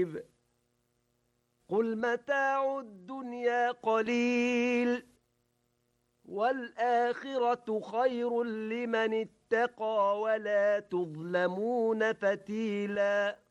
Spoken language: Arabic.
كاذب قل متاع الدنيا قليل والآخرة خير لمن اتقى ولا تظلمون فتيلاً